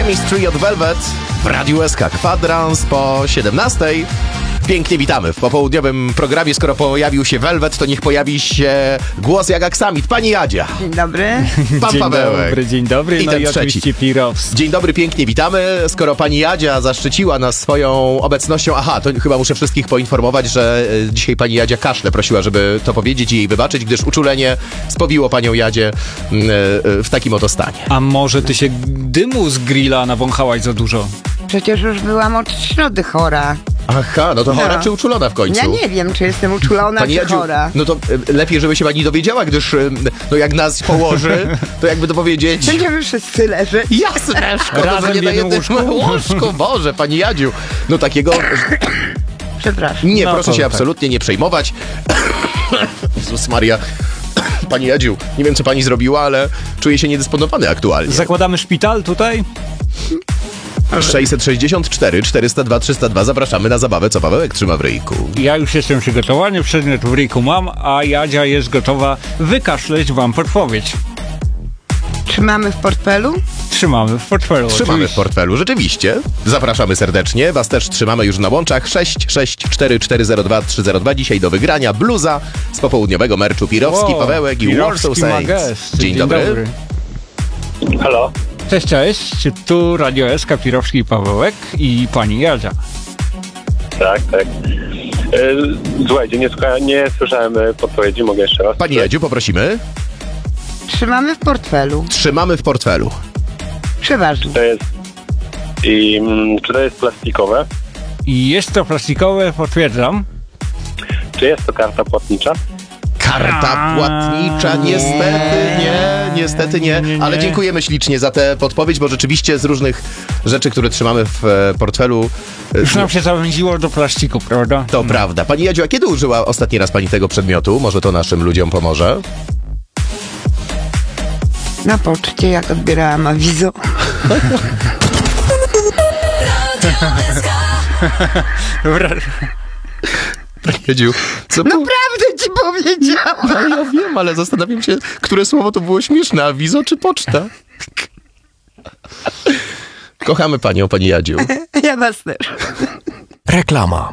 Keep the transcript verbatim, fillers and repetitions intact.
Chemistry od Velvet w Radiu S K. Kwadrans po siedemnastej. Pięknie witamy w popołudniowym programie. Skoro pojawił się Velvet, to niech pojawi się głos jak aksamit. Pani Jadzia. Dzień dobry. Pan Dzień Pawełek. dobry, dzień dobry. I no ten i trzeci. oczywiście Pirowski. Dzień dobry, pięknie witamy. Skoro pani Jadzia zaszczyciła nas swoją obecnością, aha, to chyba muszę wszystkich poinformować, że e, dzisiaj pani Jadzia kaszle prosiła, żeby to powiedzieć i jej wybaczyć, gdyż uczulenie spowiło panią Jadzię e, e, w takim oto stanie. A może ty się dymu z grilla nawąchałaś za dużo? Przecież już byłam od środy chora. Aha, no to chora No. czy uczulona w końcu? Ja nie wiem, czy jestem uczulona, Pani czy Jadziu, chora. no to e, lepiej, żeby się pani dowiedziała, gdyż e, no jak nas położy, to jakby to powiedzieć... Będziemy wszyscy leżeć. Jasneczko, to Razem nie w na jednym jednym łóżku? łóżku, Boże, pani Jadziu. No takiego... Przepraszam. Nie, No proszę to się tak. absolutnie nie przejmować. Jezus Maria. Pani Jadziu, nie wiem co pani zrobiła, ale czuję się niedysponowany aktualnie. Zakładamy szpital tutaj? sześćset sześćdziesiąt cztery czterysta dwa trzysta dwa. Zapraszamy na zabawę, co Pawełek trzyma w ryjku. Ja już jestem przygotowany, przedmiot w ryjku mam, a Jadzia jest gotowa wykaszleć wam podpowiedź. Trzymamy w portfelu? Trzymamy w portfelu. Trzymamy w oczywiście. portfelu, rzeczywiście. Zapraszamy serdecznie. Was też trzymamy już na łączach. sześć sześć cztery cztery zero dwa trzy zero dwa. Dzisiaj do wygrania bluza z popołudniowego merczu Pirowski, O, Pawełek i Pirowski Warsaw ma Saints. gest. Dzień, dobry. Halo? Cześć, cześć. Tu Radio S K, Pirowski i Pawełek i pani Jadzia. Tak, tak. Yy, Słuchajcie, nie, słucha- nie słyszałem y, podpowiedzi, mogę jeszcze raz? Pani Jadziu, poprosimy. Trzymamy w portfelu. Trzymamy w portfelu. Przeważnie. To jest... I, mm, czy to jest plastikowe? I jest to plastikowe, potwierdzam. Czy jest to karta płatnicza? Karta płatnicza, niestety nie, niestety nie, Nie, nie, ale nie. dziękujemy ślicznie za tę podpowiedź, bo rzeczywiście z różnych rzeczy, które trzymamy w e, portfelu, e, Już nam się zawęziło do plastiku, prawda? to prawda. Pani Jadziu, a kiedy użyła ostatni raz pani tego przedmiotu? Może to naszym ludziom pomoże? Na poczcie, jak odbierałam awizo. Wra- Pani Jadziu, co No prawdę ci powiedziałam. No, ja wiem, ale zastanawiam się, które słowo to było śmieszne, awizo czy poczta? Kochamy panią, pani Jadziu. Ja was też. Reklama.